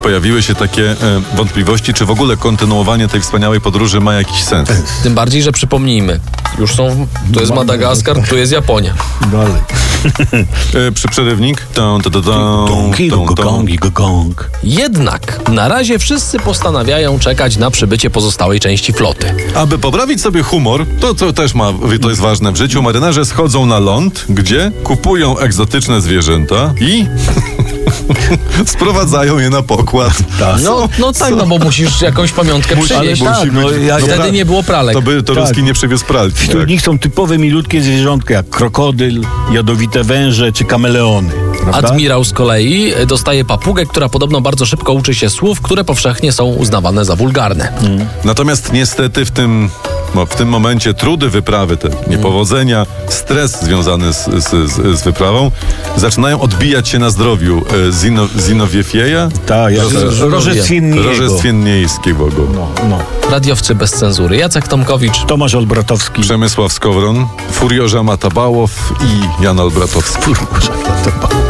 Pojawiły się takie wątpliwości, czy w ogóle kontynuowanie tej wspaniałej podróży ma jakiś sens. Tym bardziej, że przypomnijmy, już są, tu jest Madagaskar, tu jest Japonia. Dalej. Przy przerywnik. Gong. Jednak na razie wszyscy postanawiają czekać na przybycie pozostałej części floty. Aby poprawić sobie humor, to też to jest ważne w życiu, marynarze schodzą na ląd, gdzie kupują egzotyczne zwierzęta i sprowadzają je na pokład. No tak, bo musisz jakąś pamiątkę przynieść. Wtedy nie było pralek. To Ruski nie przywiózł pralki. Wśród nich są typowe milutkie zwierzątka, jak krokodyl, jadowite węże czy kameleony. Prawda? Admirał z kolei dostaje papugę, która podobno bardzo szybko uczy się słów, które powszechnie są uznawane za wulgarne. Natomiast niestety w tym momencie trudy wyprawy, te niepowodzenia, stres związany z wyprawą zaczynają odbijać się na zdrowiu Zinowiefieja, Rożestwienniejskiego. Radiowcy bez cenzury. Jacek Tomkowicz, Tomasz Olbratowski, Przemysław Skowron, Furiorza Matabałow i Jan Olbratowski.